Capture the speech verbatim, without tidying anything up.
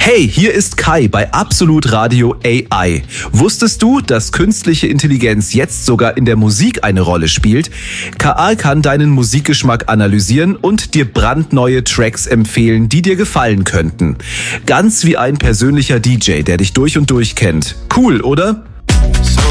Hey, hier ist Kai bei Absolut Radio A I. Wusstest du, dass künstliche Intelligenz jetzt sogar in der Musik eine Rolle spielt? K I kann deinen Musikgeschmack analysieren und dir brandneue Tracks empfehlen, die dir gefallen könnten. Ganz wie ein persönlicher D J, der dich durch und durch kennt. Cool, oder?